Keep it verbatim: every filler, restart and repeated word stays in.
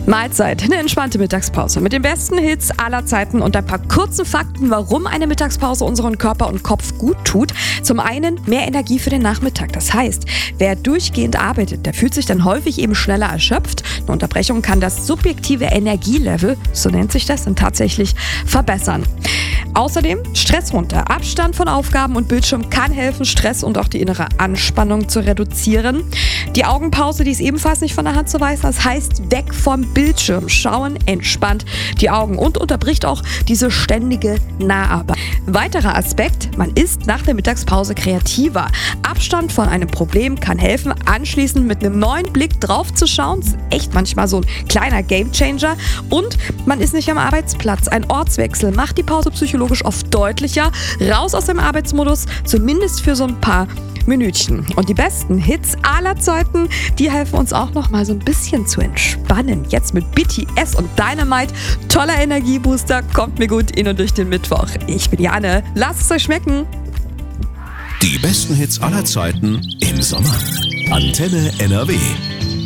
Mahlzeit, eine entspannte Mittagspause mit den besten Hits aller Zeiten und ein paar kurzen Fakten, warum eine Mittagspause unseren Körper und Kopf gut tut. Zum einen mehr Energie für den Nachmittag. Das heißt, wer durchgehend arbeitet, der fühlt sich dann häufig eben schneller erschöpft. Eine Unterbrechung kann das subjektive Energielevel, so nennt sich das, dann tatsächlich verbessern. Außerdem Stress runter. Abstand von Aufgaben und Bildschirm kann helfen, Stress und auch die innere Anspannung zu reduzieren. Die Augenpause, die ist ebenfalls nicht von der Hand zu weisen. Das heißt, weg vom Bildschirm. Schauen entspannt die Augen und unterbricht auch diese ständige Naharbeit. Weiterer Aspekt, man ist nach der Mittagspause kreativer. Abstand von einem Problem kann helfen, anschließend mit einem neuen Blick drauf zu schauen. Das ist echt manchmal so ein kleiner Gamechanger. Und man ist nicht am Arbeitsplatz. Ein Ortswechsel macht die Pause psychologisch oft deutlicher. Raus aus dem Arbeitsmodus, zumindest für so ein paar Minütchen. Und die besten Hits aller Zeiten, die helfen uns auch noch mal so ein bisschen zu entspannen. Jetzt mit B T S und Dynamite. Toller Energiebooster, kommt mir gut in und durch den Mittwoch. Ich bin Jane, lasst es euch schmecken. Die besten Hits aller Zeiten im Sommer. Antenne N R W.